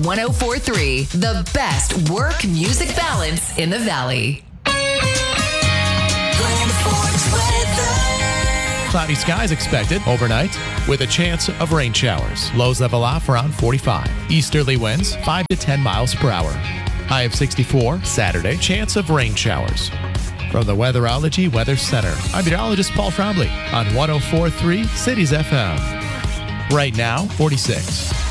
104.3, the best work music balance in the Valley. Cloudy skies expected overnight with a chance of rain showers. Lows level off around 45. Easterly winds 5 to 10 miles per hour. High of 64 Saturday. Chance of rain showers. From the Weatherology Weather Center, I'm meteorologist Paul Trombley on 104.3 Cities FM. Right now, 46.